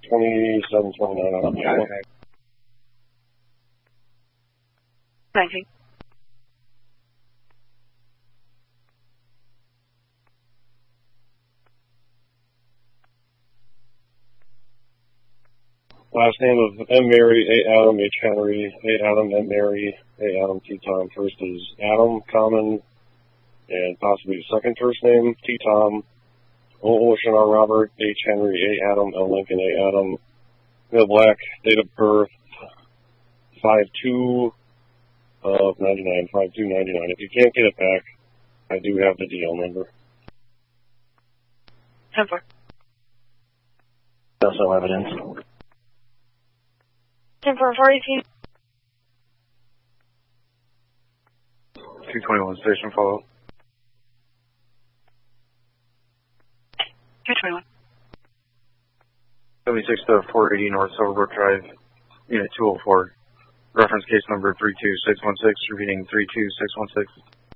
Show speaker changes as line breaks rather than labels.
2729 on the island.
19.
Last name of M. Mary, A. Adam, H. Henry, A. Adam, M. Mary, A. Adam, T. Tom. First is Adam, common, and possibly second first name, T. Tom. O. Ocean, R. Robert, H. Henry, A. Adam, L. Lincoln, A. Adam. Male black, date of birth, 5/2 of 99, 5/2/99. If you can't get it back, I do have the DL number.
10-4.
That's no evidence.
10-4, 418.
221 station follow.
221.
76 to 480 North Silverbrook Drive, Unit 204. Reference case number 32616, repeating 32616.